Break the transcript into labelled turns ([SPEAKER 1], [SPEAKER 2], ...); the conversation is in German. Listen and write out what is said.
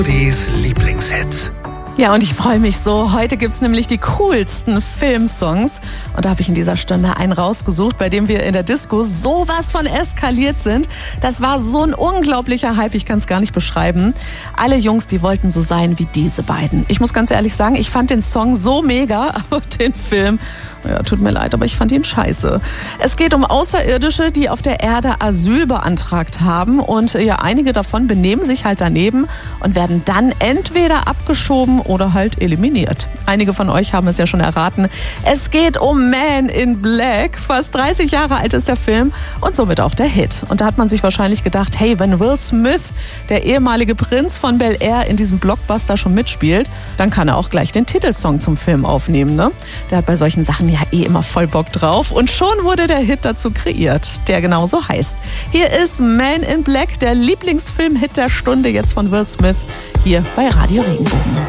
[SPEAKER 1] Die's Lieblingshits.
[SPEAKER 2] Ja, und ich freue mich so. Heute gibt's nämlich die coolsten Filmsongs. Und da habe ich in dieser Stunde einen rausgesucht, bei dem wir in der Disco sowas von eskaliert sind. Das war so ein unglaublicher Hype, ich kann es gar nicht beschreiben. Alle Jungs, die wollten so sein wie diese beiden. Ich muss ganz ehrlich sagen, ich fand den Song so mega, aber den Film, ja, tut mir leid, aber ich fand ihn scheiße. Es geht um Außerirdische, die auf der Erde Asyl beantragt haben. Und ja, einige davon benehmen sich halt daneben und werden dann entweder abgeschoben oder halt eliminiert. Einige von euch haben es ja schon erraten. Es geht um Man in Black. Fast 30 Jahre alt ist der Film und somit auch der Hit. Und da hat man sich wahrscheinlich gedacht, hey, wenn Will Smith, der ehemalige Prinz von Bel-Air, in diesem Blockbuster schon mitspielt, dann kann er auch gleich den Titelsong zum Film aufnehmen, ne? Der hat bei solchen Sachen ja immer voll Bock drauf. Und schon wurde der Hit dazu kreiert, der genauso heißt. Hier ist Man in Black, der Lieblingsfilm-Hit der Stunde jetzt von Will Smith, hier bei Radio Regenbogen.